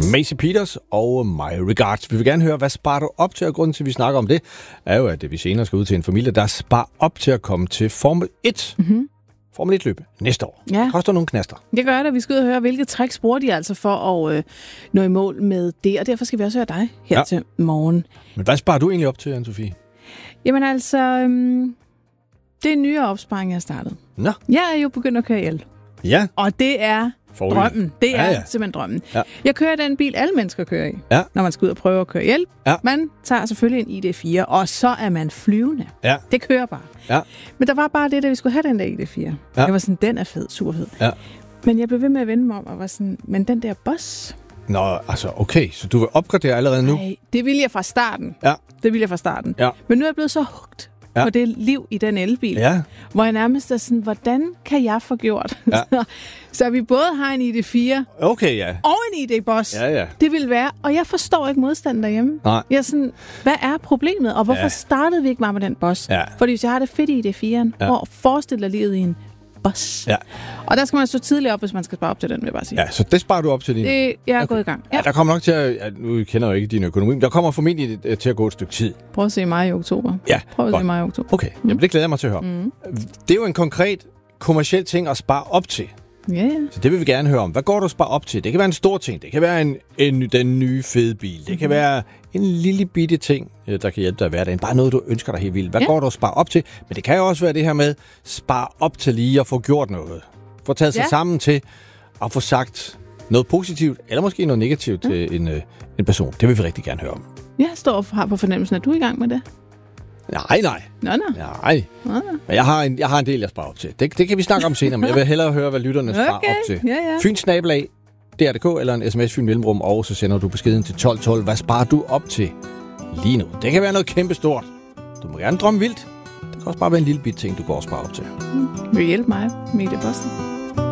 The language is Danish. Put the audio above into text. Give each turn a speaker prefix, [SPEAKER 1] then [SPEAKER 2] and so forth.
[SPEAKER 1] Maisie Peters og My Regards. Vi vil gerne høre, hvad sparer du op til? Og grunden til, at vi snakker om det, er jo, at vi senere skal ud til en familie, der sparer op til at komme til Formel 1. Mm-hmm. Formel 1-løb næste år. Ja. Det koster nogle knaster.
[SPEAKER 2] Det gør det. Vi skal ud og høre, hvilke tricks bruger de altså for at nå i mål med det. Og derfor skal vi også høre dig her til morgen.
[SPEAKER 1] Men hvad sparer du egentlig op til, Anne-Sophie?
[SPEAKER 2] Jamen altså, det er en nyere opsparing, jeg har startet.
[SPEAKER 1] Nå.
[SPEAKER 2] Jeg er jo begyndt at køre el.
[SPEAKER 1] Ja.
[SPEAKER 2] Og det er drømmen. Det er simpelthen drømmen. Ja. Jeg kører den bil, alle mennesker kører i, når man skal ud og prøve at køre el. Ja. Man tager selvfølgelig en ID4, og så er man flyvende. Ja. Det kører bare. Ja. Men der var bare det, da vi skulle have den der ID4. Ja. Jeg var sådan, den er fed, super fed. Ja. Men jeg blev ved med at vende mig om, og var sådan, men den der boss...
[SPEAKER 1] Nå, altså okay, så du vil opgradere allerede nu?
[SPEAKER 2] Nej, det ville jeg fra starten.
[SPEAKER 1] Ja.
[SPEAKER 2] Det ville jeg fra starten. Ja. Men nu er jeg blevet så hugt på det liv i den elbil, hvor jeg nærmest er sådan, hvordan kan jeg få gjort? Ja. så vi både har en ID4 og en ID-boss. Ja. Det vil være, og jeg forstår ikke modstanden derhjemme. Nej. Jeg er sådan, hvad er problemet, og hvorfor startede vi ikke bare med den boss? Ja. Fordi hvis jeg har det fedt i ID4'en, hvor forestiller livet i en boss. Ja. Og der skal man stå tidligt op, hvis man skal spare op til den, vil jeg bare sige.
[SPEAKER 1] Ja, så det sparer du op til lige nu?
[SPEAKER 2] Jeg er gået i gang.
[SPEAKER 1] Ja, der kommer nok til at... nu kender jeg jo ikke din økonomi, men der kommer formentlig til at gå et stykke tid.
[SPEAKER 2] Prøv at se mig i oktober.
[SPEAKER 1] Ja,
[SPEAKER 2] prøv at se mig i oktober.
[SPEAKER 1] Okay, jamen det glæder jeg mig til at høre. Det er jo en konkret kommerciel ting at spare op til.
[SPEAKER 2] Ja.
[SPEAKER 1] Så det vil vi gerne høre om. Hvad går du at spare op til? Det kan være en stor ting. Det kan være den nye fede bil. Det kan være en lille bitte ting, der kan hjælpe dig i hverdagen. Bare noget, du ønsker dig helt vildt. Hvad går du at spare op til? Men det kan jo også være det her med spare op til lige at få gjort noget. Få taget sig sammen til at få sagt noget positivt, eller måske noget negativt til en person. Det vil vi rigtig gerne høre om.
[SPEAKER 2] Jeg står og har på fornemmelsen, at du er i gang med det.
[SPEAKER 1] Nej. Nej. Men jeg har en del, jeg sparer op til. Det kan vi snakke om senere, men jeg vil hellere høre, hvad lytterne sparer op til. Ja. Fynsnabelag, DR.dk eller en sms Fyn Mellemrum, og så sender du beskeden til 1212. Hvad sparer du op til lige nu? Det kan være noget kæmpestort. Du må gerne drømme vildt. Det kan også bare være en lille bit ting, du går og sparer op til.
[SPEAKER 2] Vil du hjælpe mig med det, Bossen?